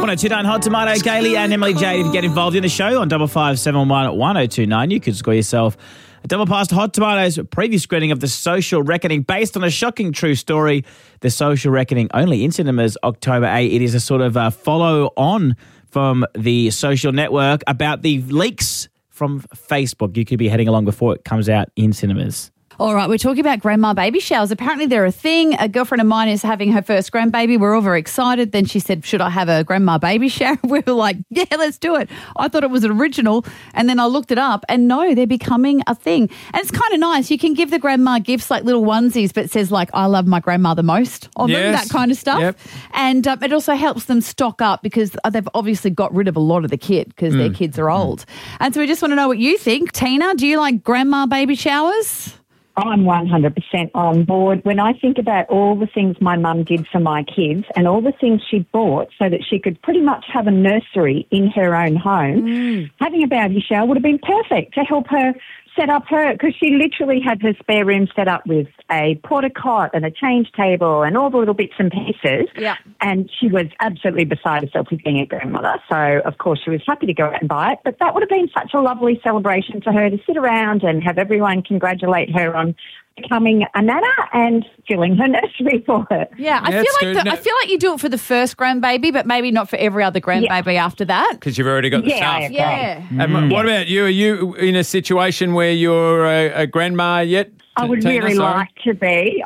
1029 Hot Tomato, Kaylee and Emily J. To get involved in the show on 5571 1029, you could score yourself a double pass to Hot Tomatoes preview screening of The Social Reckoning based on a shocking true story. The Social Reckoning only in cinemas October 8. It is a sort of follow on from The Social Network about the leaks from Facebook. You could be heading along before it comes out in cinemas. All right, we're talking about grandma baby showers. Apparently they're a thing. A girlfriend of mine is having her first grandbaby. We're all very excited. Then she said, should I have a grandma baby shower? We were like, yeah, let's do it. I thought it was original. And then I looked it up and no, they're becoming a thing. And it's kind of nice. You can give the grandma gifts like little onesies, but it says like, I love my grandma the most on them, that kind of stuff. Yep. And it also helps them stock up because they've obviously got rid of a lot of the kit because their kids are old. And so we just want to know what you think. Tina, do you like grandma baby showers? I'm 100% on board. When I think about all the things my mum did for my kids and all the things she bought so that she could pretty much have a nursery in her own home, having a baby shower would have been perfect to help her set up because she literally had her spare room set up with a porta cot and a change table and all the little bits and pieces. Yeah. And she was absolutely beside herself with being a grandmother. So, of course, she was happy to go out and buy it. But that would have been such a lovely celebration for her to sit around and have everyone congratulate her on becoming a nana and filling her nursery for her. Yeah, I feel like you do it for the first grandbaby, but maybe not for every other grandbaby after that. Because you've already got the stuff. Yeah. And what about you? Are you in a situation where you're a grandma yet? I would really like to be.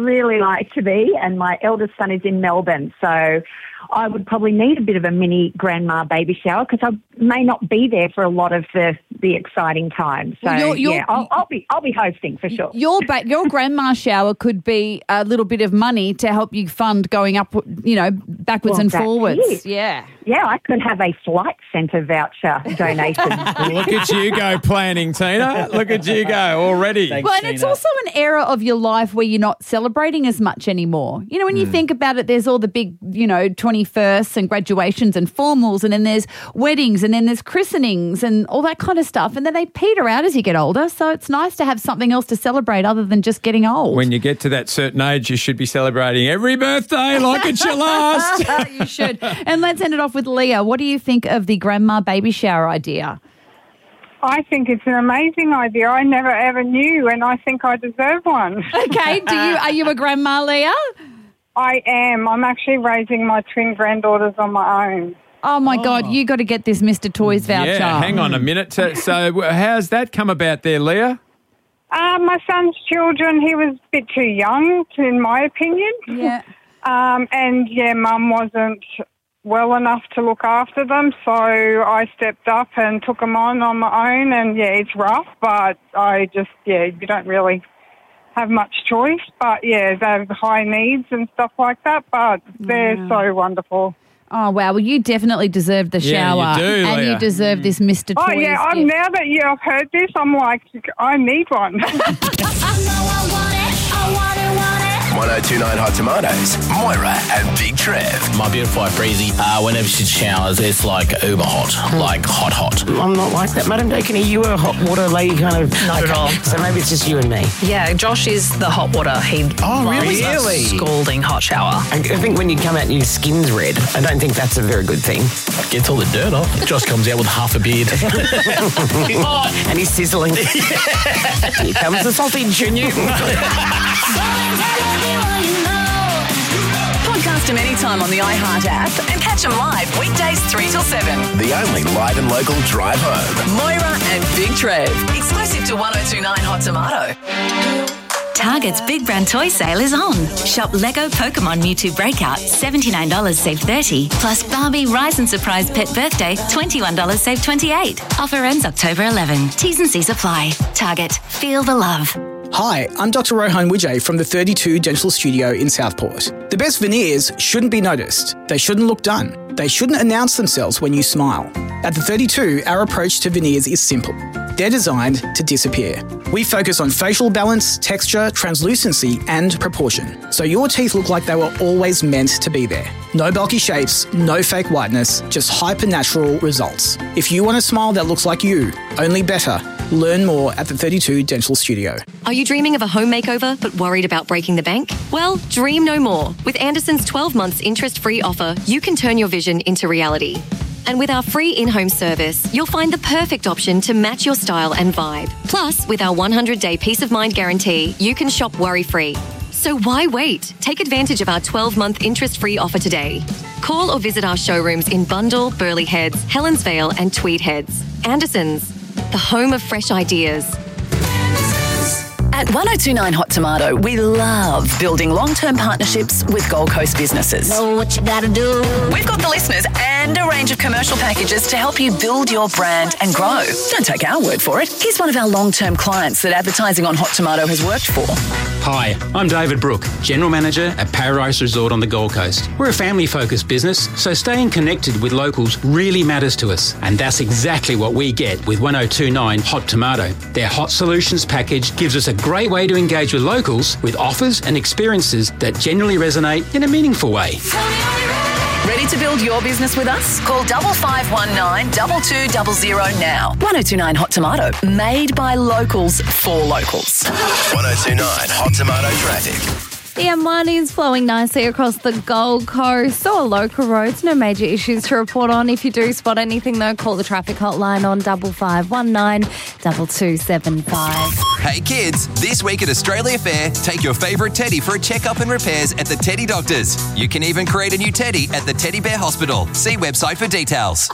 And my eldest son is in Melbourne, so I would probably need a bit of a mini grandma baby shower because I may not be there for a lot of the exciting times. So I'll be hosting for sure. Your grandma shower could be a little bit of money to help you fund going up, backwards and forwards. Yeah. Yeah, I could have a flight centre voucher donation. Look at you go planning, Tina. Look at you go already. Thanks, and it's also an era of your life where you're not celebrating as much anymore. You know, when you think about it, there's all the big, 21sts and graduations and formals, and then there's weddings, and then there's christenings and all that kind of stuff. And then they peter out as you get older. So it's nice to have something else to celebrate other than just getting old. When you get to that certain age, you should be celebrating every birthday like it's your last. You should. And let's end it off with Leah. What do you think of the grandma baby shower idea? I think it's an amazing idea. I never ever knew, and I think I deserve one. Okay. Are you a grandma, Leah? I am. I'm actually raising my twin granddaughters on my own. Oh, my God. You got to get this Mr. Toys voucher. Yeah, hang on a minute. So how's that come about there, Leah? My son's children, he was a bit too young, in my opinion. Yeah. Mum wasn't well enough to look after them, so I stepped up and took them on my own, and, it's rough, but you don't really have much choice, but, they have high needs and stuff like that, but they're so wonderful. Oh, wow. Well, you definitely deserve the shower. Yeah, you do, and Leah. You deserve this Mr. Toys. Oh, yeah, now that you've heard this, I'm like, I need one. 1029 Hot Tomatoes, Moira and Big Trev. My beautiful wife, Breezy, whenever she showers, it's like uber hot, like hot. I'm not like that. Madam Deaconey, you were a hot water lady kind of... Not at all. So maybe it's just you and me. Yeah, Josh is the hot water. He loves a scalding hot shower. I think when you come out and your skin's red, I don't think that's a very good thing. Gets all the dirt off. Josh comes out with half a beard. And he's sizzling. Here comes the sausage, Junior. Podcast them anytime on the iHeart app and catch them live weekdays 3 till 7. The only live and local drive home. Moira and Big Trev. Exclusive to 1029 Hot Tomato. Target's Big Brand Toy Sale is on. Shop Lego Pokemon Mewtwo Breakout, $79 save $30. Plus Barbie Rise and Surprise Pet Birthday, $21 save $28. Offer ends October 11. T's and C's apply. Target. Feel the love. Hi, I'm Dr. Rohan Wijay from the 32 Dental Studio in Southport. The best veneers shouldn't be noticed. They shouldn't look done. They shouldn't announce themselves when you smile. At the 32, our approach to veneers is simple. They're designed to disappear. We focus on facial balance, texture, translucency, and proportion, so your teeth look like they were always meant to be there. No bulky shapes, no fake whiteness, just hyper-natural results. If you want a smile that looks like you, only better, Learn more at the 32 Dental Studio. Are you dreaming of a home makeover but worried about breaking the bank? Well, dream no more. With Anderson's 12 months interest-free offer, you can turn your vision into reality. And with our free in-home service, you'll find the perfect option to match your style and vibe. Plus, with our 100-day peace of mind guarantee, you can shop worry-free. So why wait? Take advantage of our 12-month interest-free offer today. Call or visit our showrooms in Bundall, Burleigh Heads, Helensvale and Tweed Heads. Anderson's, the home of fresh ideas. At 1029 Hot Tomato, we love building long-term partnerships with Gold Coast businesses. Know what you gotta do. We've got the listeners and a range of commercial packages to help you build your brand and grow. Don't take our word for it. Here's one of our long-term clients that advertising on Hot Tomato has worked for. Hi, I'm David Brook, General Manager at Paradise Resort on the Gold Coast. We're a family-focused business, so staying connected with locals really matters to us. And that's exactly what we get with 1029 Hot Tomato. Their Hot Solutions package gives us a great way to engage with locals with offers and experiences that genuinely resonate in a meaningful way. Ready to build your business with us? Call 5519 2200 now. 1029 Hot Tomato, made by locals for locals. 1029 Hot Tomato traffic. The M1 is flowing nicely across the Gold Coast. So are local roads. No major issues to report on. If you do spot anything, though, call the traffic hotline on 5519 2275. Hey kids, this week at Australia Fair, take your favourite teddy for a checkup and repairs at the Teddy Doctors. You can even create a new teddy at the Teddy Bear Hospital. See website for details.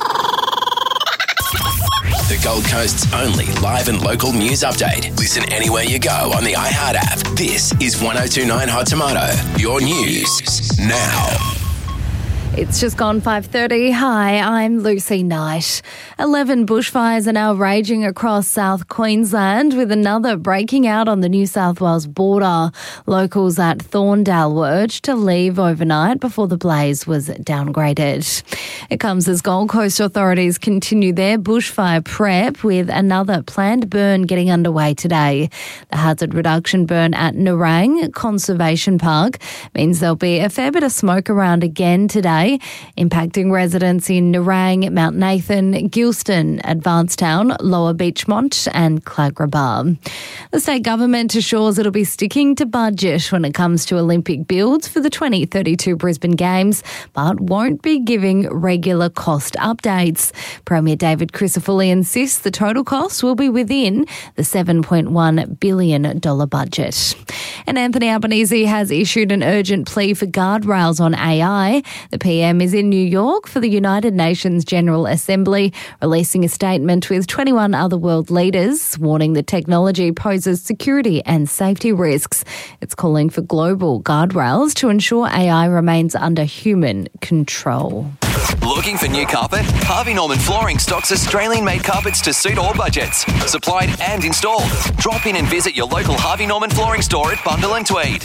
The Gold Coast's only live and local news update. Listen anywhere you go on the iHeart app. This is 1029 Hot Tomato. Your news now. It's just gone 5:30. Hi, I'm Lucy Knight. 11 bushfires are now raging across South Queensland, with another breaking out on the New South Wales border. Locals at Thorndale were urged to leave overnight before the blaze was downgraded. It comes as Gold Coast authorities continue their bushfire prep, with another planned burn getting underway today. The hazard reduction burn at Nerang Conservation Park means there'll be a fair bit of smoke around again today, impacting residents in Nerang, Mount Nathan, Gilston, Advancetown, Lower Beachmont and Clagrabah. The state government assures it'll be sticking to budget when it comes to Olympic builds for the 2032 Brisbane Games, but won't be giving regular cost updates. Premier David Crisafulli insists the total cost will be within the $7.1 billion budget. And Anthony Albanese has issued an urgent plea for guardrails on AI. The PM is in New York for the United Nations General Assembly, releasing a statement with 21 other world leaders, warning the technology poses security and safety risks. It's calling for global guardrails to ensure AI remains under human control. Looking for new carpet? Harvey Norman Flooring stocks Australian-made carpets to suit all budgets. Supplied and installed. Drop in and visit your local Harvey Norman Flooring store at Bundall and Tweed.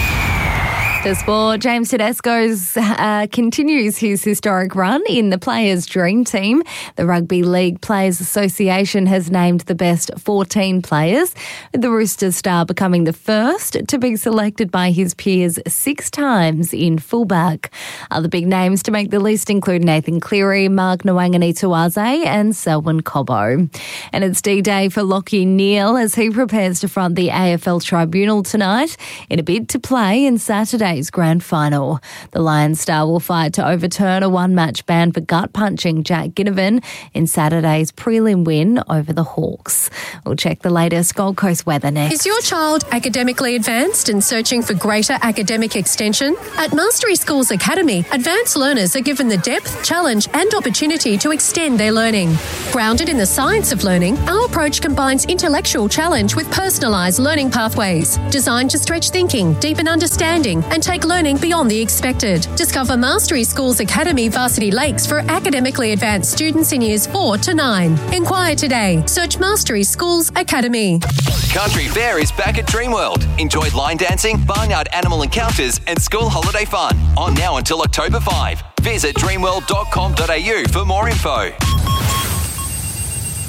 The sport, James Tedesco continues his historic run in the Players' Dream Team. The Rugby League Players Association has named the best 14 players, with the Roosters star becoming the first to be selected by his peers 6 times in fullback. Other big names to make the list include Nathan Cleary, Mark Nwangani-Tuaze and Selwyn Cobbo. And it's D-Day for Lachie Neale as he prepares to front the AFL Tribunal tonight in a bid to play in Saturday's grand final. The Lions star will fight to overturn a one-match ban for gut-punching Jack Ginnivan in Saturday's prelim win over the Hawks. We'll check the latest Gold Coast weather next. Is your child academically advanced and searching for greater academic extension? At Mastery Schools Academy, advanced learners are given the depth, challenge and opportunity to extend their learning. Grounded in the science of learning, our approach combines intellectual challenge with personalised learning pathways, designed to stretch thinking, deepen understanding and take learning beyond the expected. Discover Mastery Schools Academy Varsity Lakes for academically advanced students in years 4 to 9. Inquire today. Search Mastery Schools Academy. Country Fair is back at Dreamworld. Enjoy line dancing, barnyard animal encounters and school holiday fun. On now until October 5. Visit dreamworld.com.au for more info.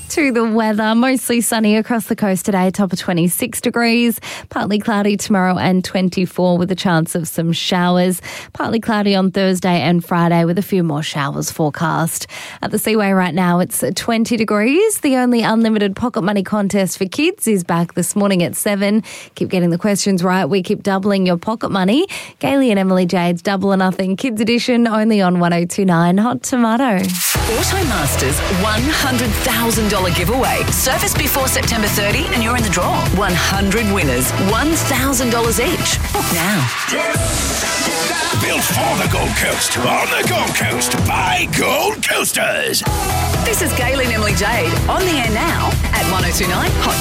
To the weather, mostly sunny across the coast today, top of 26 degrees. Partly cloudy tomorrow and 24 with a chance of some showers. Partly cloudy on Thursday and Friday with a few more showers forecast. At the Seaway right now, it's 20 degrees. The only unlimited pocket money contest for kids is back this morning at 7. Keep getting the questions right. We keep doubling your pocket money. Gailey and Emily Jade's Double or Nothing Kids Edition only on 102.9 Hot Tomato. Automasters $100,000 giveaway. Service before September 30 and you're in the draw. 100 winners, $1,000 each. Book now. Built for the Gold Coast, on the Gold Coast, by Gold Coasters. This is Gailey and Emily Jade on the air now at 102.9 Hot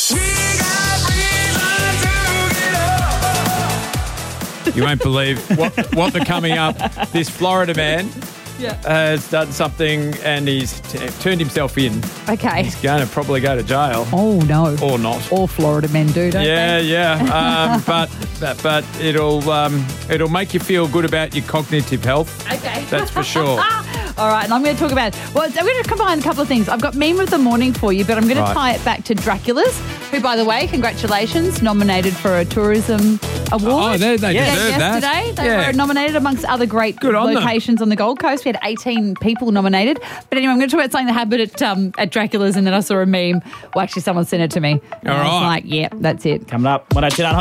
Tomato. You won't believe what they're coming up. This Florida man has done something and he's turned himself in. Okay. He's going to probably go to jail. Oh, no. Or not. All Florida men do, don't they? Yeah. But it'll make you feel good about your cognitive health. Okay. That's for sure. All right, and I'm going to talk about, I'm going to combine a couple of things. I've got meme of the morning for you, but I'm going to tie it back to Dracula's, who, by the way, congratulations, nominated for a tourism award. Oh, they deserve that. Yesterday, they were nominated amongst other great locations on the Gold Coast. We had 18 people nominated. But anyway, I'm going to talk about something that happened at Dracula's, and then I saw a meme. Well, actually, someone sent it to me. And I was like, yeah, that's it. Coming up, 102.9